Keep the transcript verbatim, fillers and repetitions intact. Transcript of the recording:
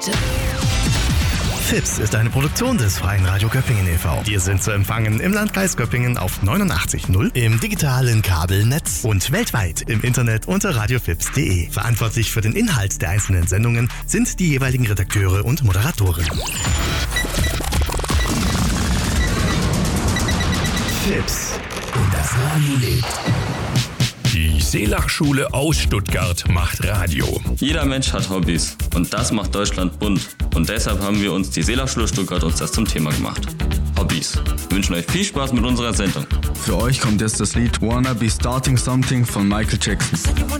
heute. Fips ist eine Produktion des Freien Radio Göppingen e V. Wir sind zu empfangen im Landkreis Göppingen auf neunundachtzig Komma null, im digitalen Kabelnetz und weltweit im Internet unter radiofips punkt de. Verantwortlich für den Inhalt der einzelnen Sendungen sind die jeweiligen Redakteure und Moderatoren. Fips. Und das Radio lebt. Die Seelachschule aus Stuttgart macht Radio. Jeder Mensch hat Hobbys und das macht Deutschland bunt. Und deshalb haben wir uns die Seelachschule Stuttgart uns das zum Thema gemacht. Hobbys. Wir wünschen euch viel Spaß mit unserer Sendung. Für euch kommt jetzt das Lied Wanna Be Starting Something von Michael Jackson.